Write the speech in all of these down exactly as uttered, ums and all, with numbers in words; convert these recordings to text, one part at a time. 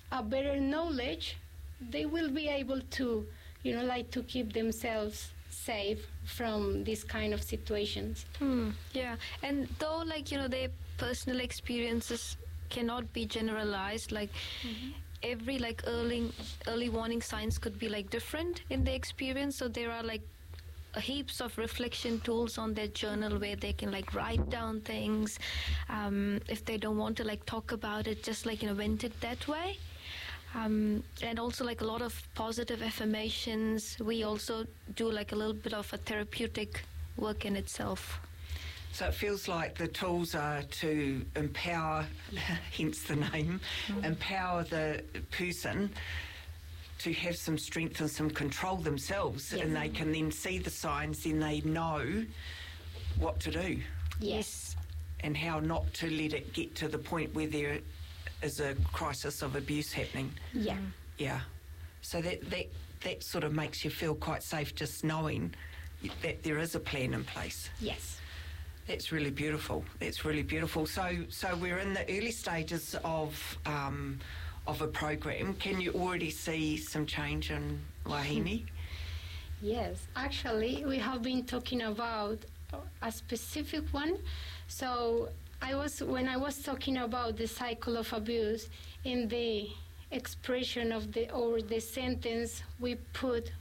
a better knowledge, they will be able to, you know, like to keep themselves safe from these kind of situations. Hmm. Yeah, and though, like, you know, their personal experiences cannot be generalized, like mm-hmm. every like early early warning signs could be like different in their experience. So there are like heaps of reflection tools on their journal where they can like write down things. Um, if they don't want to like talk about it, just like, you know, vent it that way. Um, and also like a lot of positive affirmations. We also do like a little bit of a therapeutic work in itself. So it feels like the tools are to empower, hence the name, mm-hmm. empower the person to have some strength and some control themselves, yes. and they can then see the signs, then they know what to do. Yes. And how not to let it get to the point where there is a crisis of abuse happening. Yeah. Yeah. So that, that, that sort of makes you feel quite safe, just knowing that there is a plan in place. Yes. That's really beautiful. That's really beautiful. So so we're in the early stages of um, of a program. Can you already see some change in Wahine? Yes. Actually, we have been talking about a specific one. So I was when I was talking about the cycle of abuse, in the expression of the or the sentence we put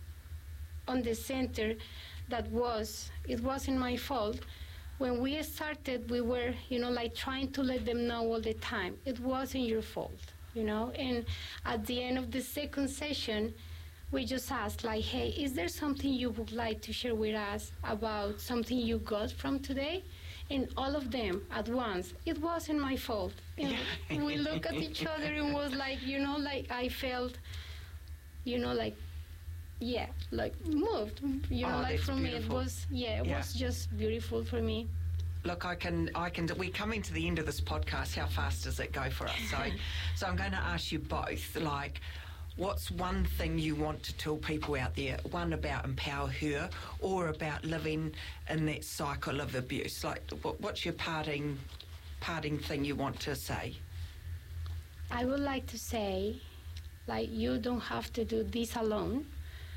on the center, that was, it wasn't my fault. When we started, we were, you know, like trying to let them know all the time, it wasn't your fault, you know. And at the end of the second session, we just asked, like, hey, is there something you would like to share with us about something you got from today? And all of them at once, it wasn't my fault. And we looked at each other and was like, you know, like I felt, you know, like, yeah, like moved, you know, oh, like from beautiful. me, it was, yeah, it yeah. was just beautiful for me. Look, I can, I can. We're coming to the end of this podcast. How fast does it go for us? So, so I'm going to ask you both, like, what's one thing you want to tell people out there? One about Empower Her, or about living in that cycle of abuse. Like, what, what's your parting, parting thing you want to say? I would like to say, like, you don't have to do this alone.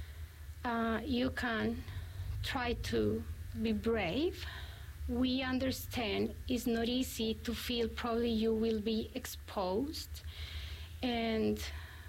Uh, you can try to be brave. We understand it's not easy to feel probably you will be exposed. And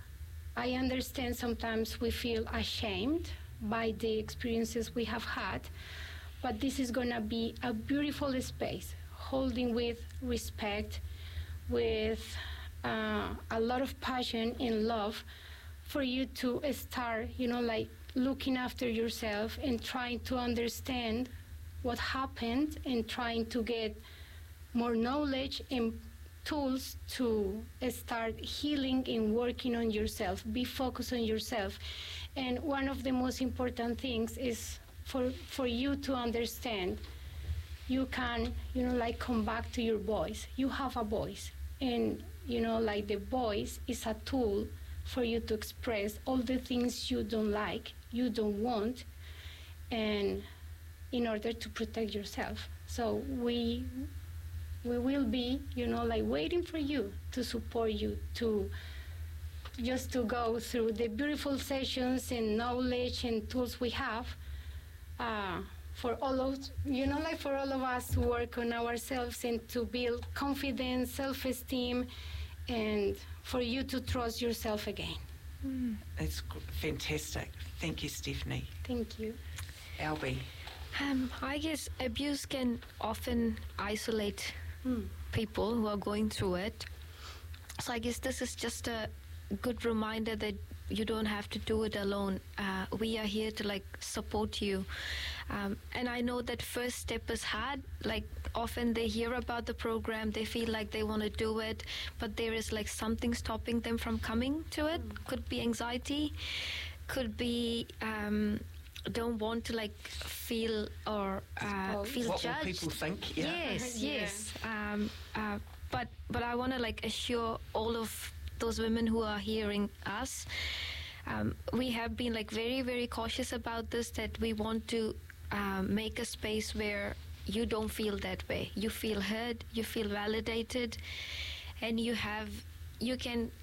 I understand sometimes we feel ashamed by the experiences we have had, but this is going to be a beautiful space, holding with respect, with uh, a lot of passion and love, for you to start, you know, like looking after yourself and trying to understand what happened and trying to get more knowledge and tools to start healing and working on yourself. Be focused on yourself. And one of the most important things is for for you to understand you can, you know, like come back to your voice. You have a voice. And, you know, like the voice is a tool for you to express all the things you don't like, you don't want, and in order to protect yourself. So we we will be, you know, like waiting for you, to support you, to just to go through the beautiful sessions and knowledge and tools we have, uh, for all of, you know, like for all of us to work on ourselves and to build confidence, self-esteem, and for you to trust yourself again. Mm. It's fantastic. Thank you, Stephanie. Thank you. Albie. Um, I guess abuse can often isolate mm. people who are going through it. So I guess this is just a good reminder that you don't have to do it alone. Uh, we are here to like support you. Um, and I know that first step is hard. Like often they hear about the program, they feel like they want to do it, but there is like something stopping them from coming to it. Mm. Could be anxiety, could be um, don't want to like feel or uh, feel what judged. What will people think? Yeah. Yes, yeah. yes. Um, uh, but but I want to like assure all of those women who are hearing us, um, we have been like very very cautious about this, that we want to uh, make a space where you don't feel that way. You feel heard, you feel validated, and you have you can